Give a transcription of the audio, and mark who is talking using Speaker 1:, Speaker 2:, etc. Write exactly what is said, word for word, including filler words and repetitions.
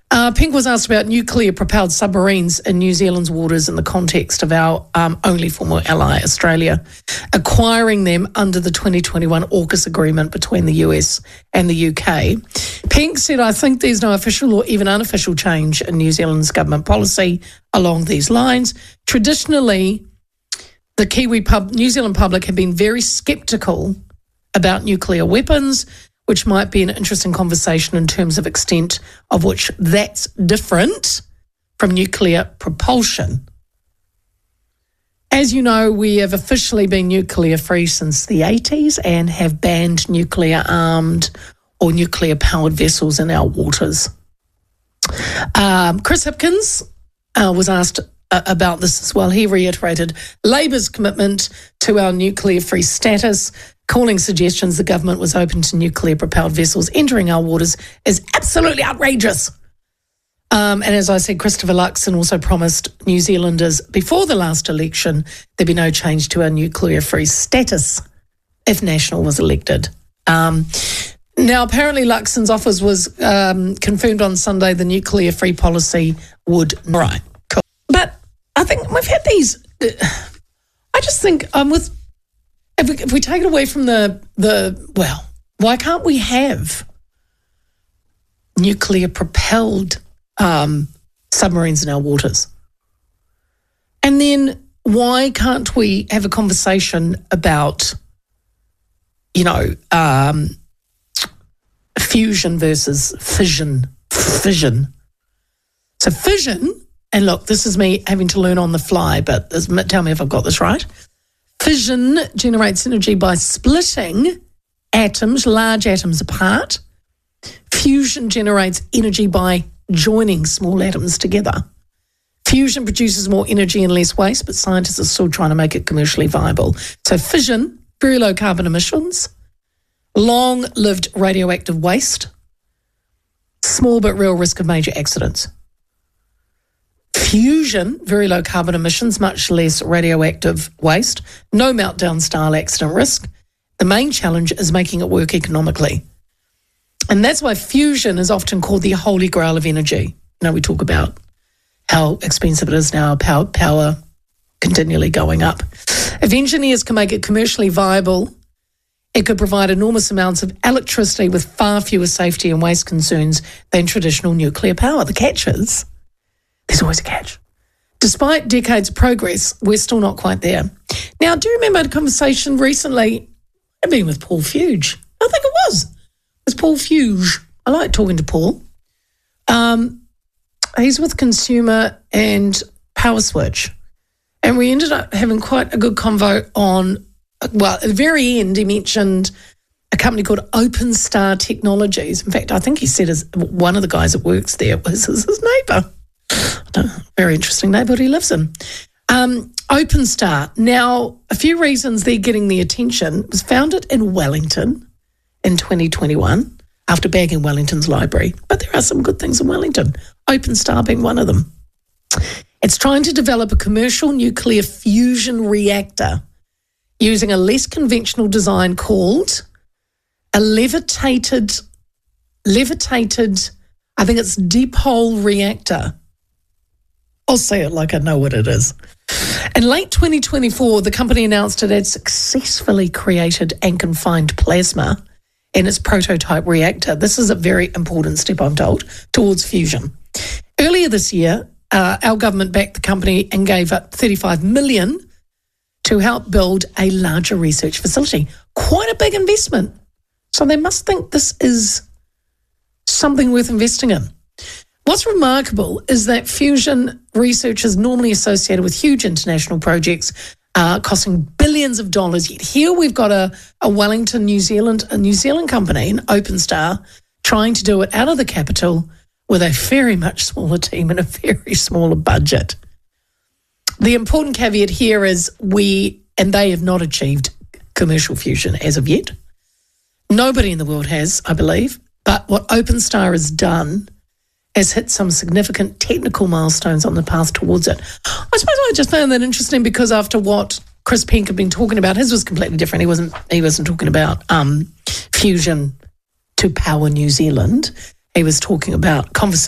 Speaker 1: Uh, Pink was asked about nuclear-propelled submarines in New Zealand's waters in the context of our um, only former ally, Australia, acquiring them under the twenty twenty-one AUKUS agreement between the U S and the U K. Pink said, I think there's no official or even unofficial change in New Zealand's government policy along these lines. Traditionally, the Kiwi pub, New Zealand public have been very sceptical about nuclear weapons, which might be an interesting conversation in terms of extent of which that's different from nuclear propulsion. As you know, we have officially been nuclear-free since the eighties and have banned nuclear-armed or nuclear-powered vessels in our waters. Um, Chris Hipkins uh, was asked uh, about this as well. He reiterated Labor's commitment to our nuclear-free status, calling suggestions the government was open to nuclear-propelled vessels entering our waters is absolutely outrageous. Um, and as I said, Christopher Luxon also promised New Zealanders before the last election there'd be no change to our nuclear-free status if National was elected. Um, now, apparently Luxon's office was um, confirmed on Sunday the nuclear-free policy would... Right, cool. But I think we've had these... Uh, I just think um, with... If we, if we take it away from the, the, well, why can't we have nuclear-propelled um, submarines in our waters? And then why can't we have a conversation about, you know, um, fusion versus fission? Fission. So fission, and look, this is me having to learn on the fly, but this, tell me if I've got this right. Fission generates energy by splitting atoms, large atoms apart. Fusion generates energy by joining small atoms together. Fusion produces more energy and less waste, but scientists are still trying to make it commercially viable. So fission, very low carbon emissions, long-lived radioactive waste, small but real risk of major accidents. Fusion, very low carbon emissions, much less radioactive waste, no meltdown style accident risk. The main challenge is making it work economically. And that's why fusion is often called the holy grail of energy. You know, we talk about how expensive it is now, power, power continually going up. If engineers can make it commercially viable, it could provide enormous amounts of electricity with far fewer safety and waste concerns than traditional nuclear power. The catch is, there's always a catch. Despite decades of progress, we're still not quite there. Now, do you remember a conversation recently? I've been with Paul Fuge. I think it was. It was Paul Fuge. I like talking to Paul. Um, he's with Consumer and Power Switch. And we ended up having quite a good convo on, well, at the very end, he mentioned a company called OpenStar Technologies. In fact, I think he said his, one of the guys that works there was his, his neighbour. Very interesting neighbourhood he lives in. Um, OpenStar. Now, a few reasons they're getting the attention. It was founded in Wellington in twenty twenty-one after bagging Wellington's library. But there are some good things in Wellington, OpenStar being one of them. It's trying to develop a commercial nuclear fusion reactor using a less conventional design called a levitated, levitated, I think it's dipole reactor. I'll say it like I know what it is. In late twenty twenty-four, the company announced it had successfully created and confined plasma in its prototype reactor. This is a very important step, I'm told, towards fusion. Earlier this year, uh, our government backed the company and gave up thirty-five million dollars to help build a larger research facility. Quite a big investment. So they must think this is something worth investing in. What's remarkable is that fusion research is normally associated with huge international projects uh, costing billions of dollars. Yet here we've got a, a Wellington, New Zealand, a New Zealand company, an OpenStar, trying to do it out of the capital with a very much smaller team and a very smaller budget. The important caveat here is we, and they have not achieved commercial fusion as of yet. Nobody in the world has, I believe. But what OpenStar has done has hit some significant technical milestones on the path towards it. I suppose I just found that interesting because after what Chris Pink had been talking about, his was completely different. He wasn't he wasn't talking about um, fusion to power New Zealand. He was talking about conversation